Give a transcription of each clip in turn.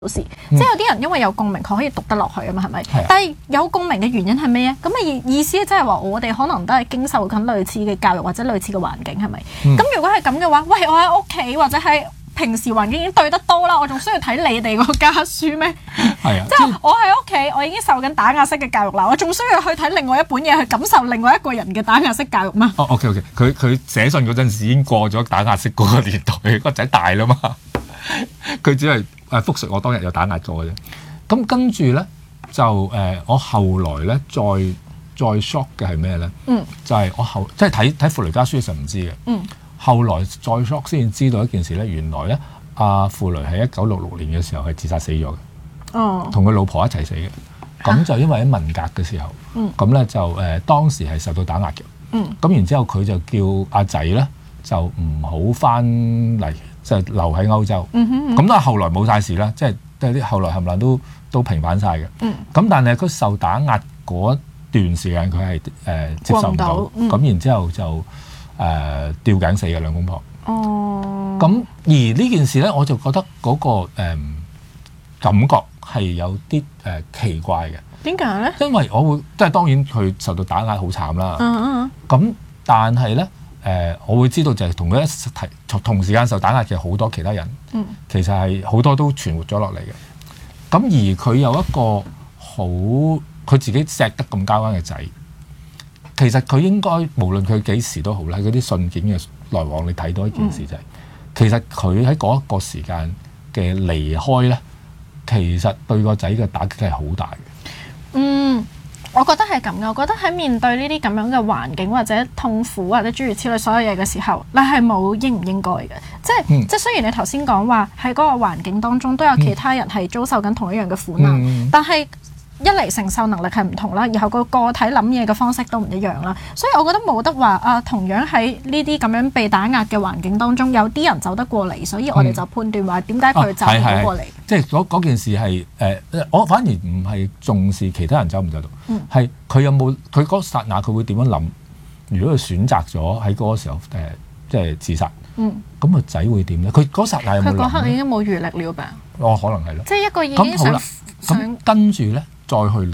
即係有啲人因為有共鳴，佢可以讀得落去啊嘛，係咪？但係有共鳴嘅原因係咩啊？咁嘅意思即係話我哋可能都係經受緊類似嘅教育或者類似嘅環境，係咪？咁如果係咁嘅話，喂，我喺屋企或者喺平時環境已經對得多啦，我仲需要睇你哋個家書咩？係啊，即係我喺屋企，我已經受緊打壓式嘅教育啦，我仲需要去睇另外一本嘢去感受另外一個人嘅打壓式教育嗎？ 哦 ，OK， 佢寫信嗰陣時已經過咗打壓式嗰個年代，個仔大啦嘛，佢只係復述我當日有打壓過嘅啫。咁跟住咧就我後來咧再 shock 嘅係咩咧？就係我即係睇弗雷家書嘅時候唔知嘅。後來再 shock 先知道一件事咧，原來咧阿傅雷喺1966年嘅時候係自殺死咗嘅，同佢老婆一齊死嘅。咁就因為喺文革嘅時候，咁咧就當時係受到打壓嘅。咁然之後佢就叫阿仔咧就唔好翻嚟，即係留喺歐洲。咁但係後來冇晒事啦，即係啲後來冚唪唥都平反晒嘅。咁但係佢受打壓嗰段時間，佢係接受唔到。咁然之後就吊頸死嘅兩公婆。咁而呢件事咧，我就覺得嗰個感覺係有啲奇怪嘅。點解咧？因為我會即係當然佢受到打壓好慘啦。咁但係咧我會知道就係同佢一齊同時間受打壓嘅好多其他人，其實係好多都存活咗落嚟嘅。咁而佢有一個好佢自己錫得咁交關嘅仔。其實佢應該無論佢幾時都好啦，喺嗰啲信件嘅來往，你睇到一件事就係，其實佢喺嗰一個時間嘅離開咧，其實對個仔嘅打擊係好大嘅。 我覺得係咁嘅。我覺得喺面對呢啲咁樣嘅環境或者痛苦或者諸如此類所有嘢嘅時候，你係冇應唔應該嘅。即係雖然你頭先講話喺嗰個環境當中都有其他人係遭受緊同一樣嘅苦難，但係一嚟承受能力係唔同啦，然後個體諗嘢嘅方式都唔一樣啦，所以我覺得冇得話同樣喺呢啲咁樣被打壓嘅環境當中，有啲人走得過嚟，所以我哋就判斷話點解佢走唔到過嚟。 即係嗰件事係我反而唔係重視其他人走唔走到，係佢有冇佢嗰剎那佢會點樣諗？如果佢選擇咗喺嗰個時候即係自殺，咁個仔會點咧？佢嗰剎那有冇諗？佢嗰刻已經冇餘力了吧？ 可能係咯。即係一個已經想咁跟住咧。再去到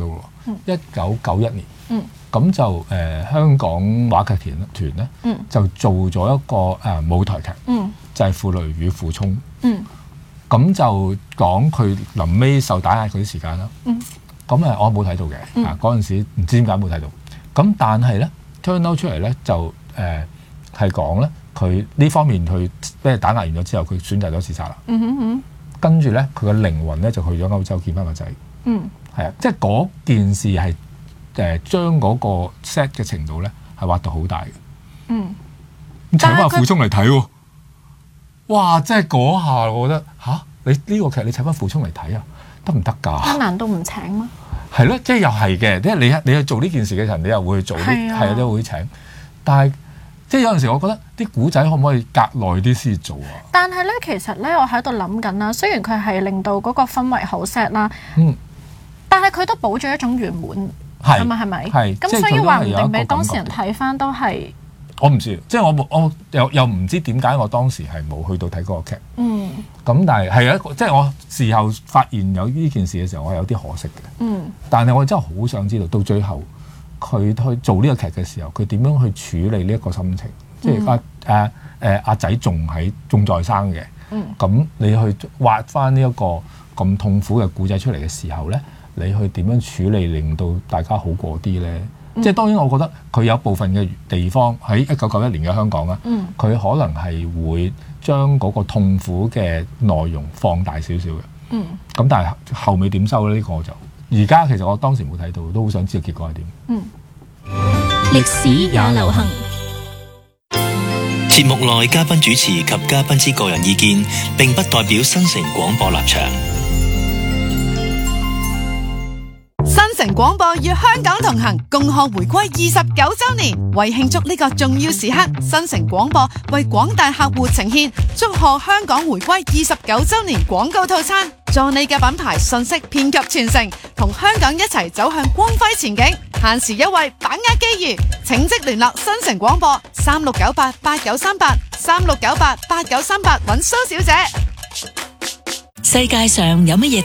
1991年，咁就香港話劇團咧，就做咗一個舞台劇，就係《傅雷與傅聰》。咁就講佢臨尾受打壓嗰啲時間啦。咁我冇睇到嘅，嗰陣時唔知點解冇睇到。咁但係咧 turn out 出嚟咧就係講咧佢呢方面佢俾打壓完咗之後，佢選擇咗自殺啦。跟住咧佢嘅靈魂咧就去咗歐洲見翻個仔。係啊，即係嗰件事係將嗰個 set 嘅程度咧係畫到好大嘅。請翻傅聰嚟睇喎，哇！即係嗰下我覺得你呢個劇你請翻傅聰嚟睇啊，得唔得㗎？ 難道唔請嗎？ 係咯，即係又係嘅，即係你去做呢件事嘅人，你又會去做啲係都會請，但係即係有陣時我覺得啲古仔可唔可以隔耐啲先做啊？ 但係咧，其實咧我喺度諗緊啦，雖然佢係令到嗰個氛圍好 set 啦。但係佢都保咗一種圓滿，係咪？咁所以話唔定俾當事人睇翻都係， 我唔知，即係我又唔知點解我當時係冇去到睇嗰個劇。咁但係即係我事後發現有呢件事嘅時候，我係有啲可惜嘅。但係我真係好想知道，到最後佢去做呢個劇嘅時候，佢點樣去處理呢一個心情？即係阿仔仲在生嘅，咁你去挖翻呢一個咁痛苦嘅故仔出嚟嘅時候咧？你去點樣處理令到大家好過啲咧？即係當然，我覺得佢有部分嘅地方喺1991年嘅香港啊，佢可能係會將嗰個痛苦嘅內容放大少少嘅。咁但係後尾點收咧？呢個我就而家其實我當時冇睇到，都好想知道結果係點。 歷史也流行。節目內嘉賓主持及嘉賓之個人意見，並不代表新城廣播立場。 新城廣播與香港同行，共賀回歸29週年。為慶祝呢個重要時刻，新城廣播為廣大客戶呈現祝賀香港回歸29週年廣告套餐，助你嘅品牌信息遍及全城，同香港一齊走向光輝前景。限時優惠，把握機遇，請即聯絡新城廣播36988938 36988938揾蘇小姐。 世界上有乜嘢